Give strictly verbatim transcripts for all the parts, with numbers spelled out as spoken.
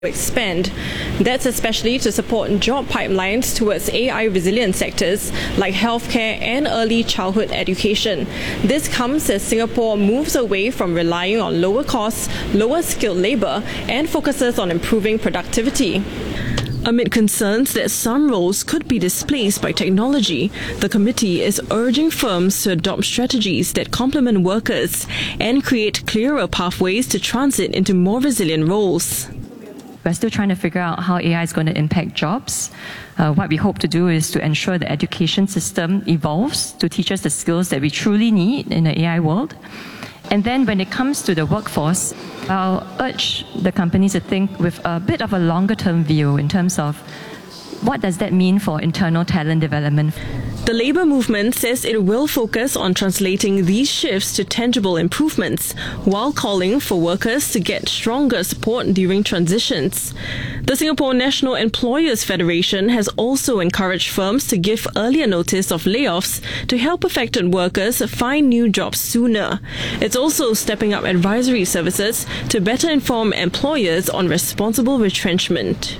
expand. That's especially to support job pipelines towards A I resilient sectors like healthcare and early childhood education. This comes as Singapore moves away from relying on lower costs, lower skilled labour and focuses on improving productivity. Amid concerns that some roles could be displaced by technology, the committee is urging firms to adopt strategies that complement workers and create clearer pathways to transit into more resilient roles. We're still trying to figure out how A I is going to impact jobs. Uh, what we hope to do is to ensure the education system evolves to teach us the skills that we truly need in the A I world. And then when it comes to the workforce, I'll urge the companies to think with a bit of a longer term view in terms of what does that mean for internal talent development. The labour movement says it will focus on translating these shifts to tangible improvements, while calling for workers to get stronger support during transitions. The Singapore National Employers Federation has also encouraged firms to give earlier notice of layoffs to help affected workers find new jobs sooner. It's also stepping up advisory services to better inform employers on responsible retrenchment.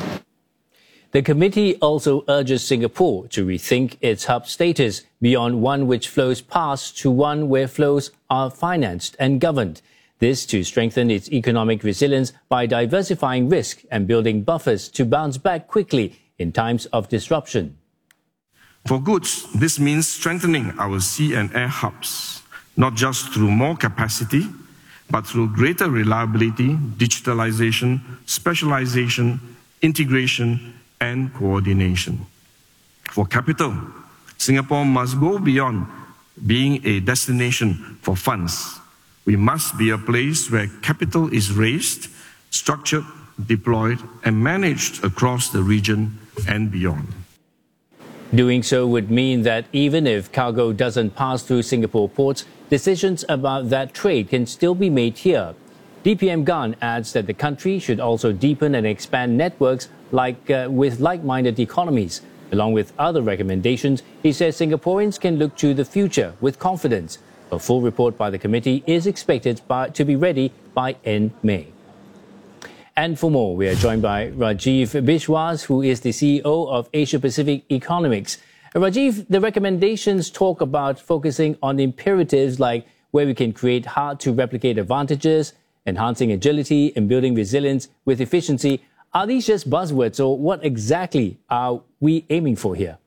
The committee also urges Singapore to rethink its hub status beyond one which flows past to one where flows are financed and governed. This to strengthen its economic resilience by diversifying risk and building buffers to bounce back quickly in times of disruption. For goods, this means strengthening our sea and air hubs, not just through more capacity, but through greater reliability, digitalization, specialization, integration, and coordination. For capital, Singapore must go beyond being a destination for funds. We must be a place where capital is raised, structured, deployed, and managed across the region and beyond. Doing so would mean that even if cargo doesn't pass through Singapore ports, decisions about that trade can still be made here. D P M Gan adds that the country should also deepen and expand networks like uh, with like-minded economies. Along with other recommendations, he says Singaporeans can look to the future with confidence. A full report by the committee is expected by, to be ready by end May. And for more, we are joined by Rajiv Biswas, who is the C E O of Asia Pacific Economics. Uh, Rajiv, the recommendations talk about focusing on imperatives like where we can create hard-to-replicate advantages, enhancing agility and building resilience with efficiency. Are these just buzzwords, or what exactly are we aiming for here?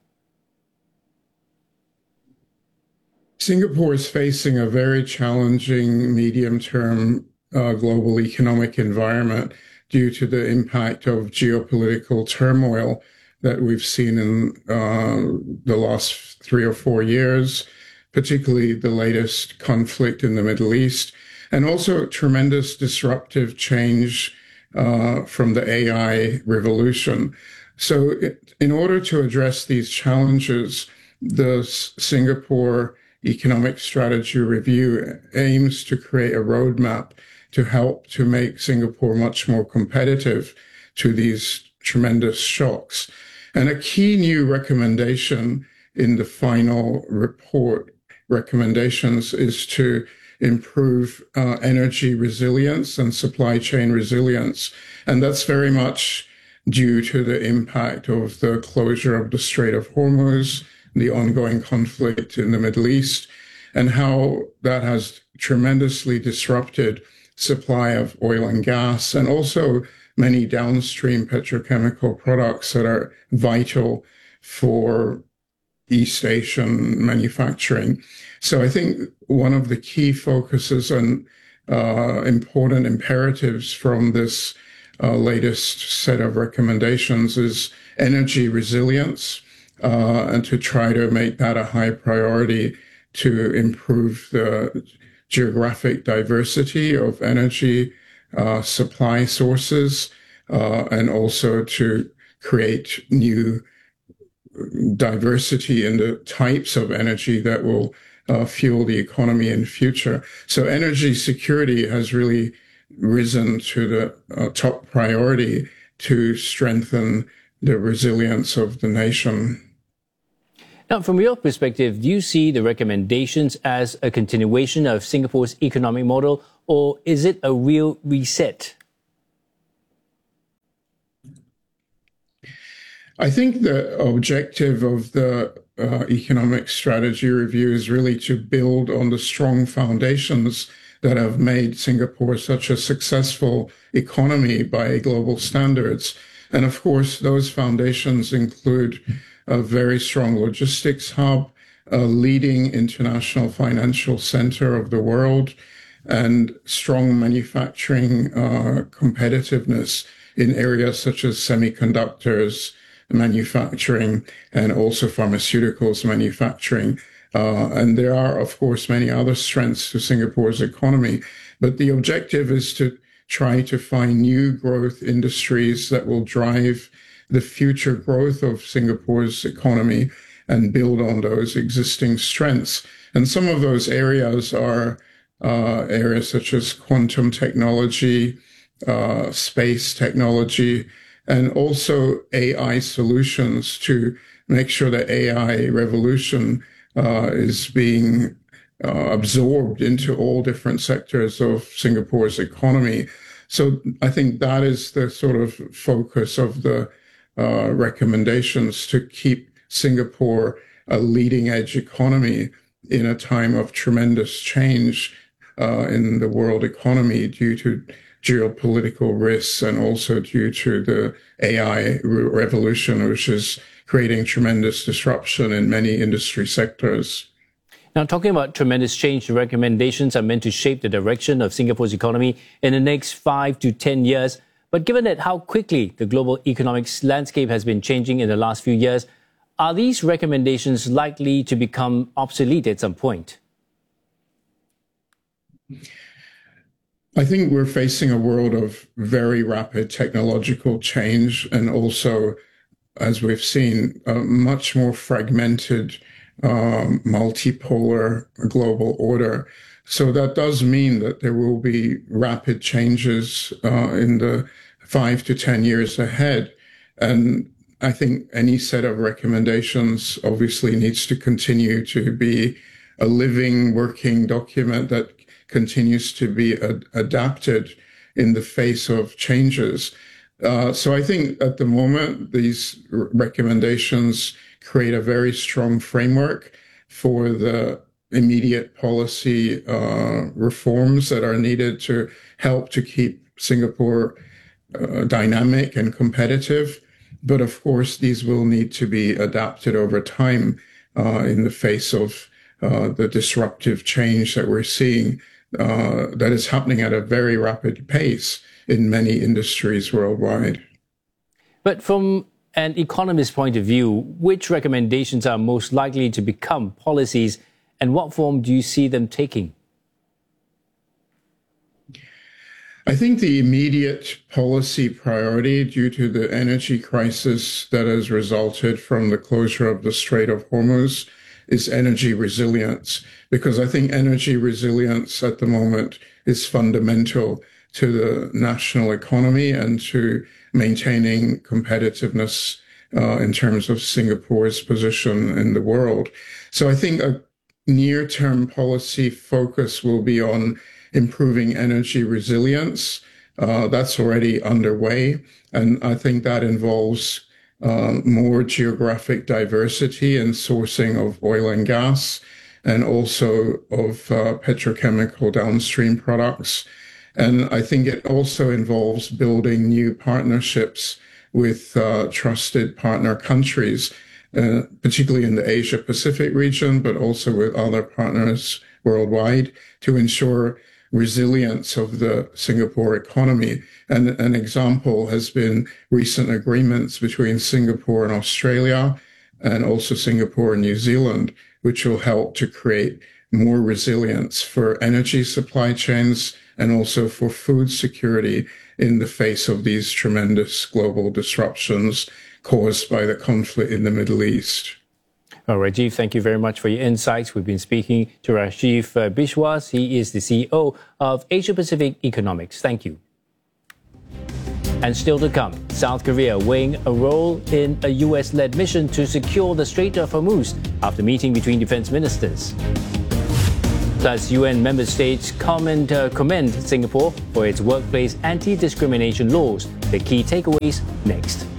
Singapore is facing a very challenging medium-term uh, global economic environment due to the impact of geopolitical turmoil that we've seen in uh, the last three or four years, particularly the latest conflict in the Middle East, and also tremendous disruptive change uh, from the A I revolution. So it, in order to address these challenges, the S- Singapore Economic Strategy Review aims to create a roadmap to help to make Singapore much more competitive to these tremendous shocks. And a key new recommendation in the final report recommendations is to improve uh, energy resilience and supply chain resilience. And that's very much due to the impact of the closure of the Strait of Hormuz, the ongoing conflict in the Middle East, and how that has tremendously disrupted supply of oil and gas, and also many downstream petrochemical products that are vital for East Asian manufacturing. So I think one of the key focuses and uh, important imperatives from this uh, latest set of recommendations is energy resilience, uh, and to try to make that a high priority to improve the geographic diversity of energy uh, supply sources, uh, and also to create new diversity in the types of energy that will uh, fuel the economy in the future. So energy security has really risen to the uh, top priority to strengthen the resilience of the nation. Now, from your perspective, do you see the recommendations as a continuation of Singapore's economic model, or is it a real reset? I think the objective of the uh, economic strategy review is really to build on the strong foundations that have made Singapore such a successful economy by global standards. And of course, those foundations include a very strong logistics hub, a leading international financial center of the world, and strong manufacturing uh, competitiveness in areas such as semiconductors manufacturing and also pharmaceuticals manufacturing. Uh, and there are, of course, many other strengths to Singapore's economy. But the objective is to try to find new growth industries that will drive the future growth of Singapore's economy and build on those existing strengths. And some of those areas are uh, areas such as quantum technology, uh, space technology, and also A I solutions to make sure that A I revolution uh, is being uh, absorbed into all different sectors of Singapore's economy. So I think that is the sort of focus of the uh, recommendations, to keep Singapore a leading edge economy in a time of tremendous change uh, in the world economy due to geopolitical risks and also due to the A I revolution, which is creating tremendous disruption in many industry sectors. Now, talking about tremendous change, the recommendations are meant to shape the direction of Singapore's economy in the next five to ten years. But given that how quickly the global economic landscape has been changing in the last few years, are these recommendations likely to become obsolete at some point? I think we're facing a world of very rapid technological change and also, as we've seen, a much more fragmented, um, multipolar global order. So that does mean that there will be rapid changes uh, in the five to ten years ahead. And I think any set of recommendations obviously needs to continue to be a living, working document that continues to be ad- adapted in the face of changes. Uh, so I think at the moment, these r- recommendations create a very strong framework for the immediate policy uh, reforms that are needed to help to keep Singapore uh, dynamic and competitive. But of course, these will need to be adapted over time uh, in the face of uh, the disruptive change that we're seeing uh, that is happening at a very rapid pace in many industries worldwide. But from an economist's point of view, which recommendations are most likely to become policies, and what form do you see them taking? I think the immediate policy priority due to the energy crisis that has resulted from the closure of the Strait of Hormuz is energy resilience, because I think energy resilience at the moment is fundamental to the national economy and to maintaining competitiveness uh, in terms of Singapore's position in the world. So I think a near-term policy focus will be on improving energy resilience. Uh, that's already underway. And I think that involves uh, more geographic diversity and sourcing of oil and gas, and also of uh, petrochemical downstream products. And I think it also involves building new partnerships with uh, trusted partner countries, uh, particularly in the Asia-Pacific region, but also with other partners worldwide, to ensure resilience of the Singapore economy. And an example has been recent agreements between Singapore and Australia, and also Singapore and New Zealand, which will help to create more resilience for energy supply chains and also for food security in the face of these tremendous global disruptions caused by the conflict in the Middle East. Well, Rajiv, thank you very much for your insights. We've been speaking to Rajiv uh, Biswas. He is the C E O of Asia Pacific Economics. Thank you. And still to come, South Korea weighing a role in a U S-led mission to secure the Strait of Hormuz after meeting between defense ministers. Plus, U N member states comment, uh, commend Singapore for its workplace anti-discrimination laws. The key takeaways next.